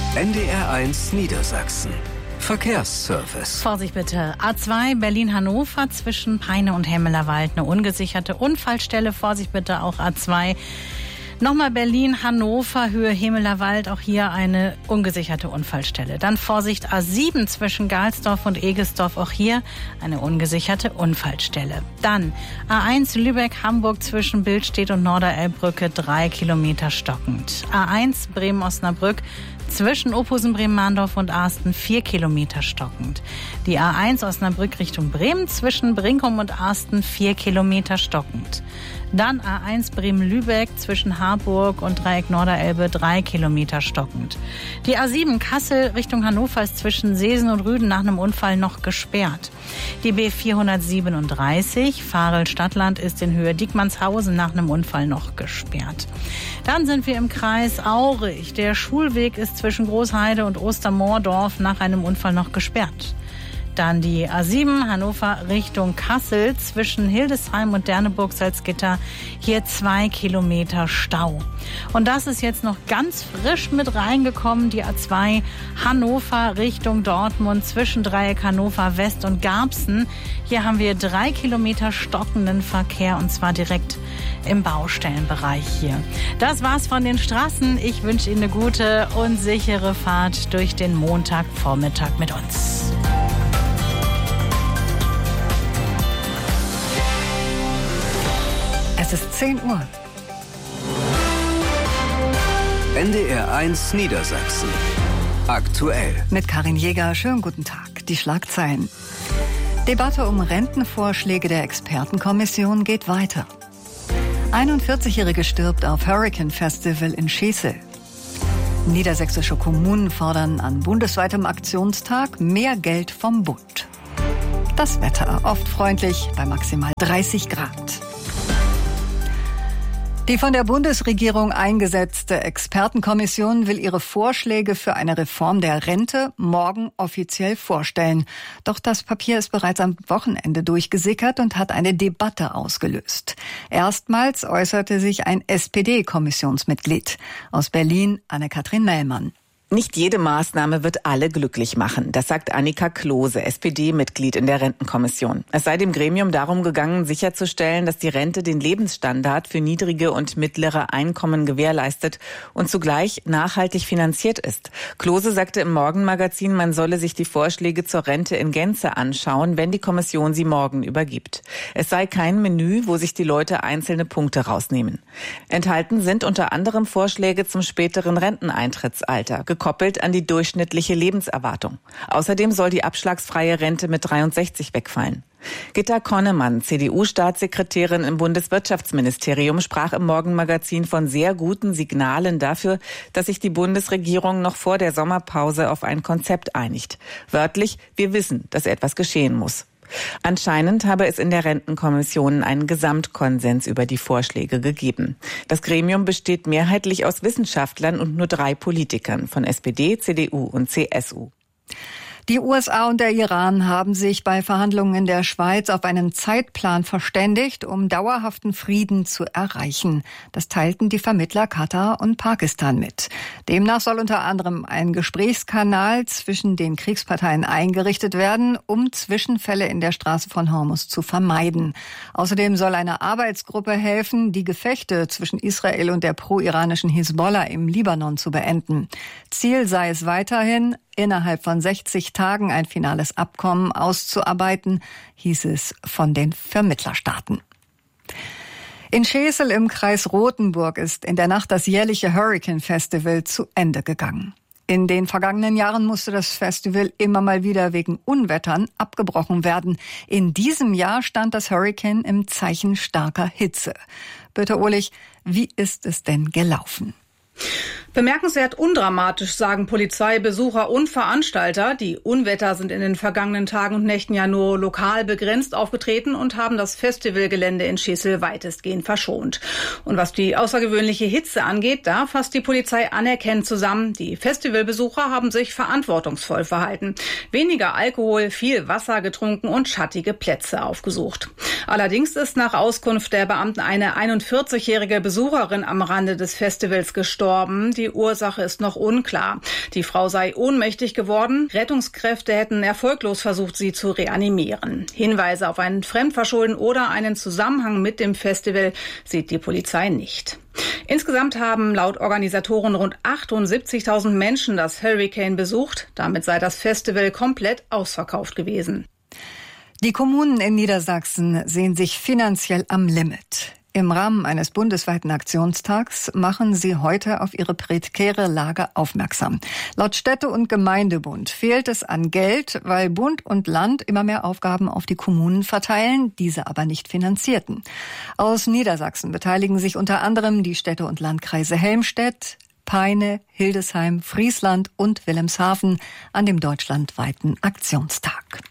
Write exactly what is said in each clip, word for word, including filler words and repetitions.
N D R eins Niedersachsen. Verkehrsservice. Vorsicht bitte. A zwei Berlin-Hannover zwischen Peine und Hemmelerwald. Eine ungesicherte Unfallstelle. Vorsicht bitte auch A zwei. Nochmal Berlin-Hannover, Höhe Hemmelerwald, auch hier eine ungesicherte Unfallstelle. Dann Vorsicht A sieben zwischen Galsdorf und Egesdorf, auch hier eine ungesicherte Unfallstelle. Dann A eins Lübeck-Hamburg zwischen Billstedt und Norderelbbrücke, drei Kilometer stockend. A eins Bremen-Osnabrück zwischen Ophusen, Bremen-Mahndorf und Arsten, vier Kilometer stockend. Die A eins Osnabrück Richtung Bremen zwischen Brinkum und Arsten, vier Kilometer stockend. Dann A eins Bremen-Lübeck zwischen Harburg und Dreieck Norderelbe, drei Kilometer stockend. Die A sieben Kassel Richtung Hannover ist zwischen Seesen und Rüden nach einem Unfall noch gesperrt. Die B vierhundertsiebenunddreißig Varel-Stadtland ist in Höhe Diekmannshausen nach einem Unfall noch gesperrt. Dann sind wir im Kreis Aurich. Der Schulweg ist zwischen Großheide und Ostermoordorf nach einem Unfall noch gesperrt. Dann die A sieben Hannover Richtung Kassel zwischen Hildesheim und Derneburg-Salzgitter. Hier zwei Kilometer Stau. Und das ist jetzt noch ganz frisch mit reingekommen. Die A zwei Hannover Richtung Dortmund zwischen Dreieck Hannover West und Garbsen. Hier haben wir drei Kilometer stockenden Verkehr und zwar direkt im Baustellenbereich hier. Das war's von den Straßen. Ich wünsche Ihnen eine gute und sichere Fahrt durch den Montagvormittag mit uns. Es ist zehn Uhr. N D R eins Niedersachsen. Aktuell. Mit Karin Jäger, schönen guten Tag. Die Schlagzeilen. Debatte um Rentenvorschläge der Expertenkommission geht weiter. einundvierzigjährige stirbt auf Hurricane Festival in Schesel. Niedersächsische Kommunen fordern an bundesweitem Aktionstag mehr Geld vom Bund. Das Wetter oft freundlich bei maximal dreißig Grad. Die von der Bundesregierung eingesetzte Expertenkommission will ihre Vorschläge für eine Reform der Rente morgen offiziell vorstellen. Doch das Papier ist bereits am Wochenende durchgesickert und hat eine Debatte ausgelöst. Erstmals äußerte sich ein S P D-Kommissionsmitglied. Aus Berlin, Anne-Kathrin Mellmann. Nicht jede Maßnahme wird alle glücklich machen. Das sagt Annika Klose, S P D-Mitglied in der Rentenkommission. Es sei dem Gremium darum gegangen, sicherzustellen, dass die Rente den Lebensstandard für niedrige und mittlere Einkommen gewährleistet und zugleich nachhaltig finanziert ist. Klose sagte im Morgenmagazin, man solle sich die Vorschläge zur Rente in Gänze anschauen, wenn die Kommission sie morgen übergibt. Es sei kein Menü, wo sich die Leute einzelne Punkte rausnehmen. Enthalten sind unter anderem Vorschläge zum späteren Renteneintrittsalter, gekoppelt an die durchschnittliche Lebenserwartung. Außerdem soll die abschlagsfreie Rente mit dreiundsechzig wegfallen. Gitta Konnemann, C D U-Staatssekretärin im Bundeswirtschaftsministerium, sprach im Morgenmagazin von sehr guten Signalen dafür, dass sich die Bundesregierung noch vor der Sommerpause auf ein Konzept einigt. Wörtlich, wir wissen, dass etwas geschehen muss. Anscheinend habe es in der Rentenkommission einen Gesamtkonsens über die Vorschläge gegeben. Das Gremium besteht mehrheitlich aus Wissenschaftlern und nur drei Politikern von S P D, C D U und C S U. Die U S A und der Iran haben sich bei Verhandlungen in der Schweiz auf einen Zeitplan verständigt, um dauerhaften Frieden zu erreichen. Das teilten die Vermittler Katar und Pakistan mit. Demnach soll unter anderem ein Gesprächskanal zwischen den Kriegsparteien eingerichtet werden, um Zwischenfälle in der Straße von Hormuz zu vermeiden. Außerdem soll eine Arbeitsgruppe helfen, die Gefechte zwischen Israel und der pro-iranischen Hisbollah im Libanon zu beenden. Ziel sei es weiterhin, innerhalb von sechzig Tagen ein finales Abkommen auszuarbeiten, hieß es von den Vermittlerstaaten. In Schesel im Kreis Rothenburg ist in der Nacht das jährliche Hurricane Festival zu Ende gegangen. In den vergangenen Jahren musste das Festival immer mal wieder wegen Unwettern abgebrochen werden. In diesem Jahr stand das Hurricane im Zeichen starker Hitze. Birte Ohlich, wie ist es denn gelaufen? Bemerkenswert undramatisch, sagen Polizei, Besucher und Veranstalter. Die Unwetter sind in den vergangenen Tagen und Nächten ja nur lokal begrenzt aufgetreten und haben das Festivalgelände in Schesel weitestgehend verschont. Und was die außergewöhnliche Hitze angeht, da fasst die Polizei anerkennend zusammen. Die Festivalbesucher haben sich verantwortungsvoll verhalten. Weniger Alkohol, viel Wasser getrunken und schattige Plätze aufgesucht. Allerdings ist nach Auskunft der Beamten eine einundvierzigjährige Besucherin am Rande des Festivals gestorben. Die Die Ursache ist noch unklar. Die Frau sei ohnmächtig geworden. Rettungskräfte hätten erfolglos versucht, sie zu reanimieren. Hinweise auf ein Fremdverschulden oder einen Zusammenhang mit dem Festival sieht die Polizei nicht. Insgesamt haben laut Organisatoren rund achtundsiebzigtausend Menschen das Hurricane besucht. Damit sei das Festival komplett ausverkauft gewesen. Die Kommunen in Niedersachsen sehen sich finanziell am Limit. Im Rahmen eines bundesweiten Aktionstags machen sie heute auf ihre prekäre Lage aufmerksam. Laut Städte- und Gemeindebund fehlt es an Geld, weil Bund und Land immer mehr Aufgaben auf die Kommunen verteilen, diese aber nicht finanzierten. Aus Niedersachsen beteiligen sich unter anderem die Städte und Landkreise Helmstedt, Peine, Hildesheim, Friesland und Wilhelmshaven an dem deutschlandweiten Aktionstag.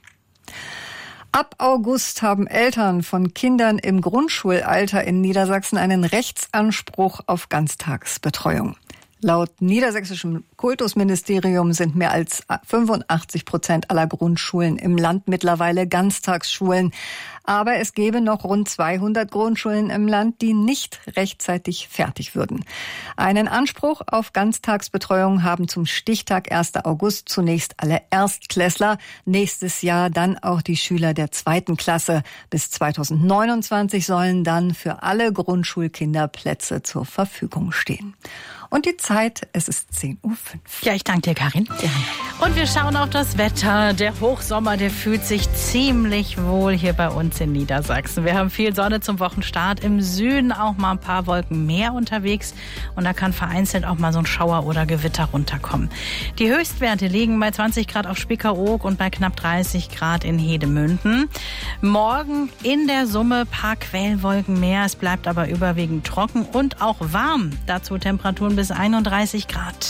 Ab August haben Eltern von Kindern im Grundschulalter in Niedersachsen einen Rechtsanspruch auf Ganztagsbetreuung. Laut niedersächsischem Kultusministerium sind mehr als fünfundachtzig Prozent aller Grundschulen im Land mittlerweile Ganztagsschulen. Aber es gäbe noch rund zweihundert Grundschulen im Land, die nicht rechtzeitig fertig würden. Einen Anspruch auf Ganztagsbetreuung haben zum Stichtag ersten August zunächst alle Erstklässler, nächstes Jahr dann auch die Schüler der zweiten Klasse. Bis zweitausendneunundzwanzig sollen dann für alle Grundschulkinder Plätze zur Verfügung stehen. Und die Zeit, es ist zehn Uhr fünf. Ja, ich danke dir, Karin. Ja. Und wir schauen auf das Wetter. Der Hochsommer, der fühlt sich ziemlich wohl hier bei uns in Niedersachsen. Wir haben viel Sonne zum Wochenstart. Im Süden auch mal ein paar Wolken mehr unterwegs. Und da kann vereinzelt auch mal so ein Schauer oder Gewitter runterkommen. Die Höchstwerte liegen bei zwanzig Grad auf Spiekeroog und bei knapp dreißig Grad in Hedemünden. Morgen in der Summe paar Quellwolken mehr. Es bleibt aber überwiegend trocken und auch warm. Dazu Temperaturen bis einunddreißig Grad.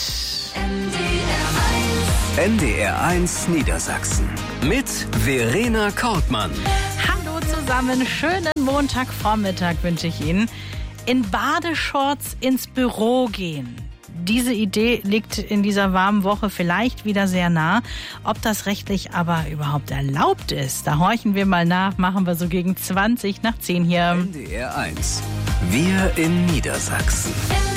N D R eins Niedersachsen mit Verena Kortmann. Hallo zusammen, schönen Montagvormittag wünsche ich Ihnen. In Badeshorts ins Büro gehen. Diese Idee liegt in dieser warmen Woche vielleicht wieder sehr nah. Ob das rechtlich aber überhaupt erlaubt ist, da horchen wir mal nach. Machen wir so gegen zwanzig nach zehn hier. N D R eins. Wir in Niedersachsen.